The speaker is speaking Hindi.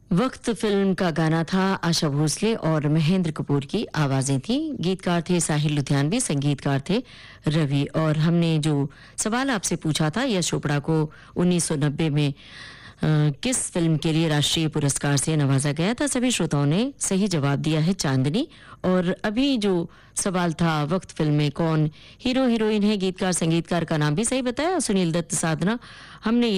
वक्त फिल्म का गाना था। आशा भोसले और महेंद्र कपूर की आवाजें थी। गीतकार थे साहिल लुधियानवी, संगीतकार थे रवि। और हमने जो सवाल आपसे पूछा था, यश चोपड़ा को 1990 में किस फिल्म के लिए राष्ट्रीय पुरस्कार से नवाजा गया था, सभी श्रोताओं ने सही जवाब दिया है, चांदनी। और अभी जो सवाल था, वक्त फिल्म में कौन हीरो हीरोइन है, गीतकार संगीतकार का नाम भी सही बताया, सुनील दत्त, साधना। हमने